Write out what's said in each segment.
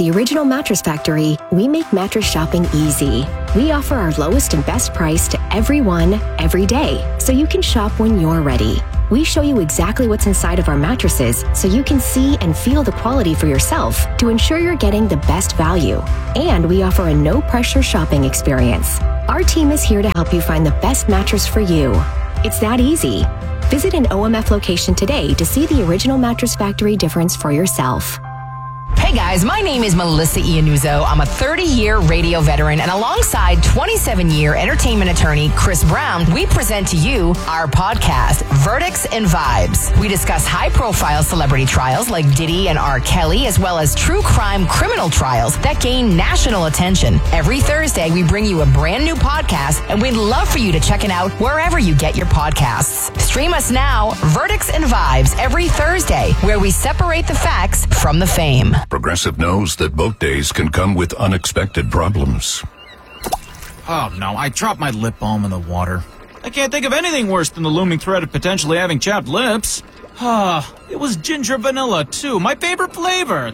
the Original Mattress Factory, we make mattress shopping easy. We offer our lowest and best price to everyone, every day, so you can shop when you're ready. We show you exactly what's inside of our mattresses so you can see and feel the quality for yourself to ensure you're getting the best value. And we offer a no-pressure shopping experience. Our team is here to help you find the best mattress for you. It's that easy. Visit an OMF location today to see the Original Mattress Factory difference for yourself. Hey guys, my name is Melissa Iannuzzo. I'm a 30-year radio veteran, and alongside 27-year entertainment attorney Chris Brown, we present to you our podcast, Verdicts and Vibes. We discuss high-profile celebrity trials like Diddy and R. Kelly, as well as true crime criminal trials that gain national attention. Every Thursday, we bring you a brand new podcast, and we'd love for you to check it out wherever you get your podcasts. Stream us now, Verdicts and Vibes, every Thursday, where we separate the facts from the fame. Progressive knows that boat days can come with unexpected problems. Oh no, I dropped my lip balm in the water. I can't think of anything worse than the looming threat of potentially having chapped lips. It was ginger vanilla too, my favorite flavor.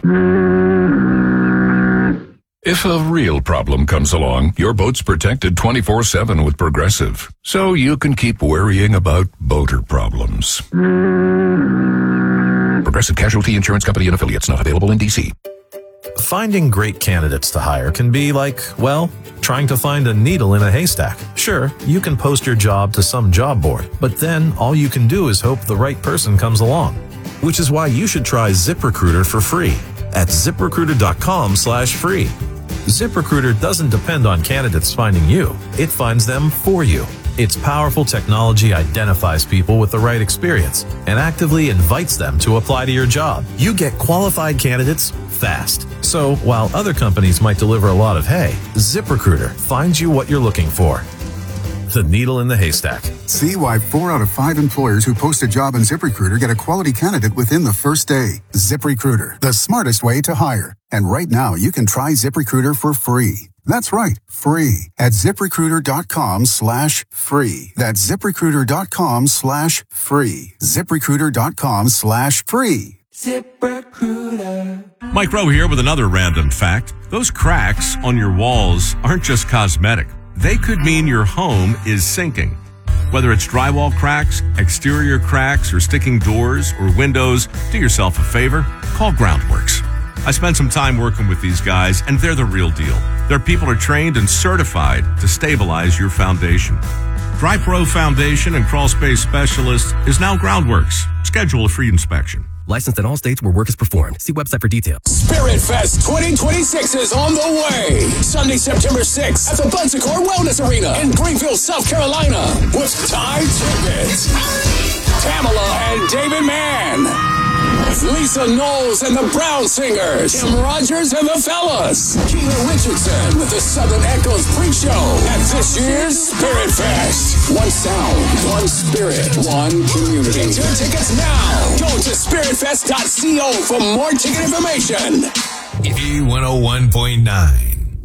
If a real problem comes along, your boat's protected 24/7 with Progressive, so you can keep worrying about boater problems. Progressive Casualty Insurance Company and Affiliates, not available in D.C. Finding great candidates to hire can be like, well, trying to find a needle in a haystack. Sure, you can post your job to some job board, but then all you can do is hope the right person comes along. Which is why you should try ZipRecruiter for free at ZipRecruiter.com/free. ZipRecruiter doesn't depend on candidates finding you. It finds them for you. Its powerful technology identifies people with the right experience and actively invites them to apply to your job. You get qualified candidates fast. So while other companies might deliver a lot of hay, ZipRecruiter finds you what you're looking for. The needle in the haystack. See why 4 out of 5 employers who post a job on ZipRecruiter get a quality candidate within the first day. ZipRecruiter, the smartest way to hire. And right now, you can try ZipRecruiter for free. That's right, free at ZipRecruiter.com/free. That's ZipRecruiter.com/free. ZipRecruiter.com/free. ZipRecruiter. Mike Rowe here with another random fact. Those cracks on your walls aren't just cosmetic. They could mean your home is sinking. Whether it's drywall cracks, exterior cracks, or sticking doors or windows, do yourself a favor, call Groundworks. I spent some time working with these guys, and they're the real deal. Their people are trained and certified to stabilize your foundation. Dry Pro Foundation and Crawl Space Specialist is now Groundworks. Schedule a free inspection. Licensed in all states where work is performed. See website for details. Spirit Fest 2026 is on the way. Sunday, September 6th at the Bunsacore Wellness Arena in Greenville, South Carolina with Ty Tribbett, Pamela and David Mann, Lisa Knowles and the Brown Singers, Kim Rogers and the Fellas, Keela Richardson, the Southern Echoes pre-show at this year's Spirit Fest. One sound, one spirit, one community. Get your tickets now. Go to spiritfest.co for more ticket information. E101.9.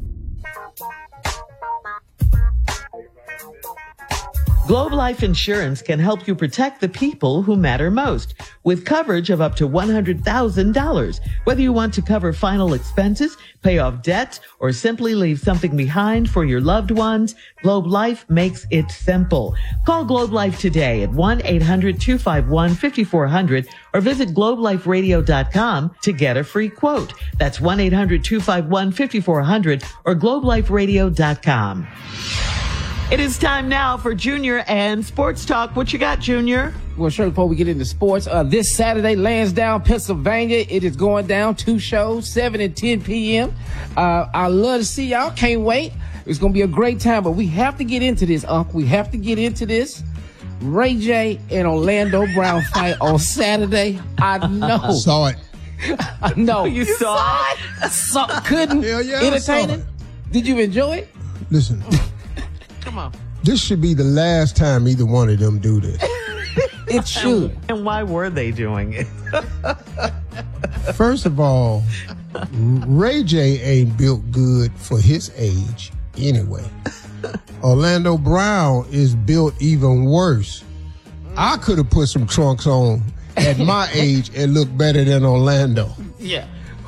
Globe Life Insurance can help you protect the people who matter most with coverage of up to $100,000. Whether you want to cover final expenses, pay off debts, or simply leave something behind for your loved ones, Globe Life makes it simple. Call Globe Life today at 1-800-251-5400 or visit globeliferadio.com to get a free quote. That's 1-800-251-5400 or globeliferadio.com. It is time now for Junior and Sports Talk. What you got, Junior? Well, sure, before we get into sports, this Saturday, Lansdowne, Pennsylvania, it is going down. 2 shows, 7 and 10 p.m. I love to see y'all. Can't wait. It's going to be a great time, but we have to get into this, We have to get into this. Ray J and Orlando Brown fight on Saturday. I know. Saw it. I know. You saw it? Couldn't entertain it? Did you enjoy it? Listen. Come on. This should be the last time either one of them do this. It should. And why were they doing it? First of all, Ray J ain't built good for his age anyway. Orlando Brown is built even worse. I could have put some trunks on at my age and looked better than Orlando. Yeah.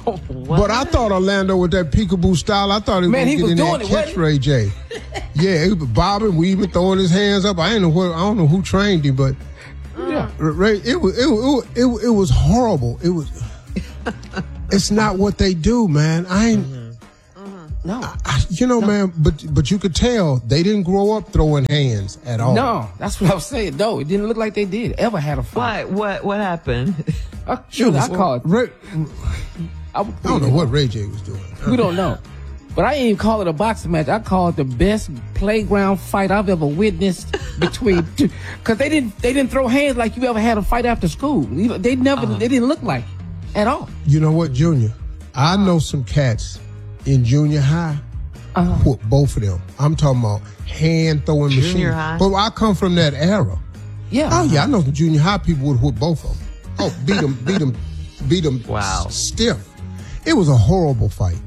But I thought Orlando with that peekaboo style, I thought he was going to get in there and catch Ray J. Yeah, he was bobbing, weaving, throwing his hands up. I don't know who trained him, but Ray, it was horrible. It was. It's not what they do, man. I ain't. No. Man, but you could tell they didn't grow up throwing hands at all. No, that's what I was saying. No, it didn't look like they did ever had a fight. What happened? I called it. I don't know what Ray J was doing. We don't know. But I didn't even call it a boxing match. I call it the best playground fight I've ever witnessed between two. Because they didn't throw hands like you ever had a fight after school. They didn't look like it at all. You know what, Junior? I know some cats in junior high whoop both of them. I'm talking about hand throwing machine. Junior high? But I come from that era. Yeah. Oh yeah, I know some junior high people would whoop both of them. Oh, beat them. Wow. Stiff. It was a horrible fight.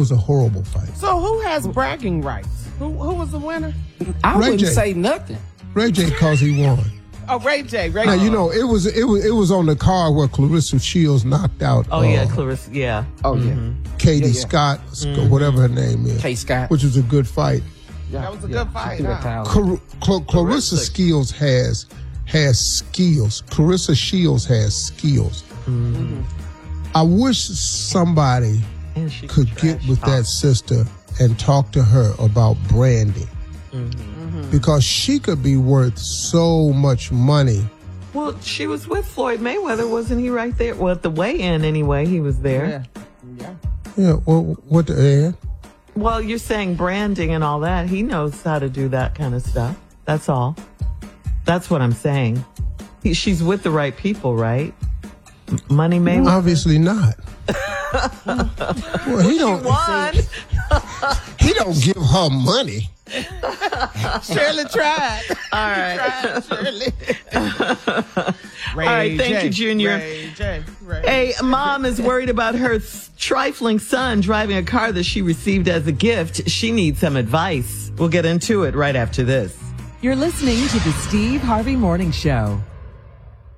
So who has bragging rights? Who was the winner? I wouldn't say nothing. Ray J, cause he won. Oh, Ray J. Now you know it was on the card where Clarissa Shields knocked out. Clarissa. Yeah. Oh yeah. Katie Scott, whatever her name is. Kay Scott, which was a good fight. Yeah. That was a good fight. Clarissa Shields has skills. Clarissa Shields has skills. Mm-hmm. I wish somebody could get with that sister and talk to her about branding. Mm-hmm. Because she could be worth so much money. Well, she was with Floyd Mayweather, wasn't he right there? Well, at the weigh-in anyway, he was there. Yeah, well, what the end? Well, you're saying branding and all that. He knows how to do that kind of stuff. That's all. That's what I'm saying. She's with the right people, right? Money Mayweather? Obviously not. Well, he don't. He don't give her money. Shirley tried. All right. Shirley. All right, thank you, Junior. Ray J. A mom is worried about her trifling son driving a car that she received as a gift. She needs some advice. We'll get into it right after this. You're listening to the Steve Harvey Morning Show.